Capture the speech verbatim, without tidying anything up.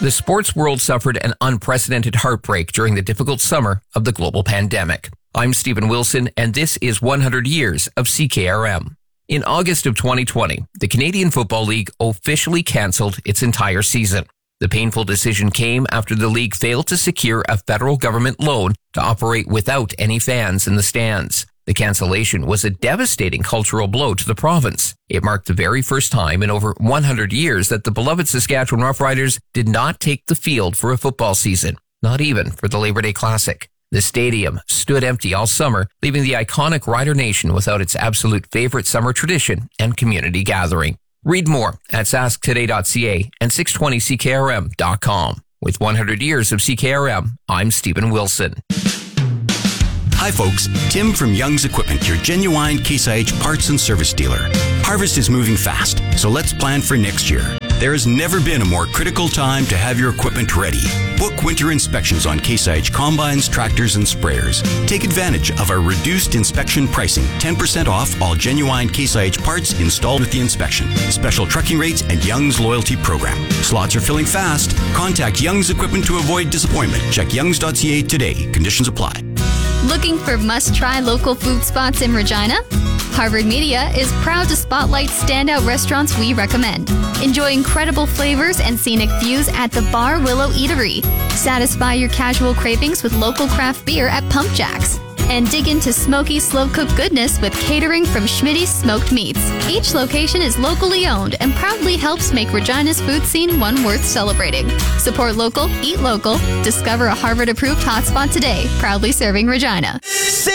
The sports world suffered an unprecedented heartbreak during the difficult summer of the global pandemic. I'm Stephen Wilson, and this is one hundred years of C K R M. In August of twenty twenty, the Canadian Football League officially canceled its entire season. The painful decision came after the league failed to secure a federal government loan to operate without any fans in the stands. The cancellation was a devastating cultural blow to the province. It marked the very first time in over one hundred years that the beloved Saskatchewan Roughriders did not take the field for a football season, not even for the Labor Day Classic. The stadium stood empty all summer, leaving the iconic Rider Nation without its absolute favorite summer tradition and community gathering. Read more at sask today dot c a and six twenty c k r m dot com. With one hundred years of C K R M, I'm Stephen Wilson. Hi folks, Tim from Young's Equipment, your genuine Case I H parts and service dealer. Harvest is moving fast, so let's plan for next year. There has never been a more critical time to have your equipment ready. Book winter inspections on Case I H combines, tractors, and sprayers. Take advantage of our reduced inspection pricing, ten percent off all genuine Case I H parts installed with the inspection, special trucking rates, and Young's loyalty program. Slots are filling fast. Contact Young's Equipment to avoid disappointment. Check youngs dot c a today. Conditions apply. Looking for must-try local food spots in Regina? Harvard Media is proud to spotlight standout restaurants we recommend. Enjoy incredible flavors and scenic views at the Bar Willow Eatery. Satisfy your casual cravings with local craft beer at Pump Jacks. And dig into smoky, slow-cooked goodness with catering from Schmitty's Smoked Meats. Each location is locally owned and proudly helps make Regina's food scene one worth celebrating. Support local, eat local. Discover a Harvard-approved hotspot today, proudly serving Regina.